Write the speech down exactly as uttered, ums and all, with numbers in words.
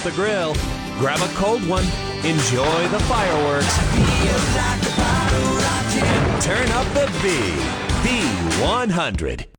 the grill. Grab a cold one, enjoy the fireworks, and turn up the B. B one hundred.